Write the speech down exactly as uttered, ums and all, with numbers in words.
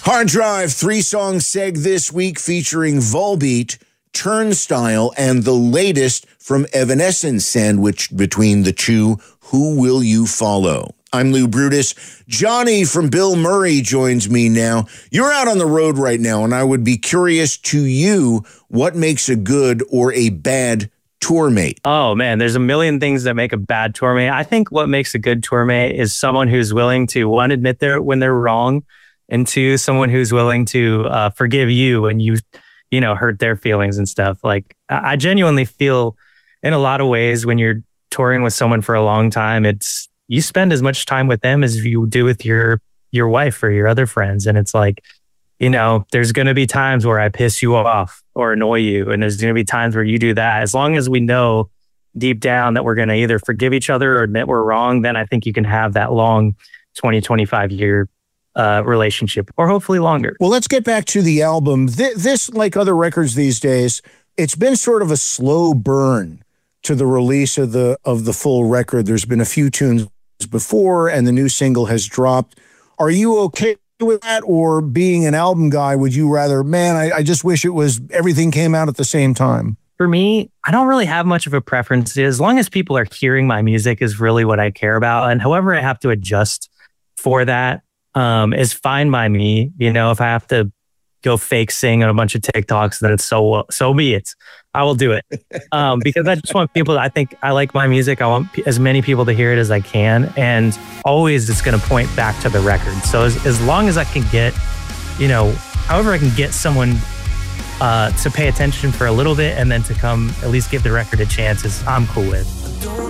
Hard Drive, three-song seg this week featuring Volbeat, Turnstile, and the latest from Evanescence, sandwiched between the two, Who Will You Follow? I'm Lou Brutus. Johnny from Bill Murray joins me now. You're out on the road right now, and I would be curious to you, what makes a good or a bad tour mate? Oh, man, there's a million things that make a bad tour mate. I think what makes a good tour mate is someone who's willing to, one, admit they're, when they're wrong, and two, someone who's willing to uh, forgive you when you, you know, hurt their feelings and stuff. Like, I genuinely feel in a lot of ways when you're touring with someone for a long time, it's, you spend as much time with them as you do with your, your wife or your other friends. And it's like, you know, there's going to be times where I piss you off or annoy you. And there's going to be times where you do that. As long as we know deep down that we're going to either forgive each other or admit we're wrong, then I think you can have that long twenty, twenty-five year uh, relationship, or hopefully longer. Well, let's get back to the album. Th- this, like other records these days, it's been sort of a slow burn to the release of the of the full record. There's been a few tunes before, and the new single has dropped. Are you okay with that, or being an album guy, would you rather, man, I, I just wish it was everything came out at the same time? For me, I don't really have much of a preference. As long as people are hearing my music is really what I care about. And however I have to adjust for that um, is fine by me. You know, if I have to go fake sing on a bunch of TikToks, then it's so, so be it. I will do it. Um, because I just want people to, I think I like my music. I want p- as many people to hear it as I can. And always it's going to point back to the record. So as, as long as I can get, you know, however I can get someone uh, to pay attention for a little bit and then to come at least give the record a chance, is I'm cool with.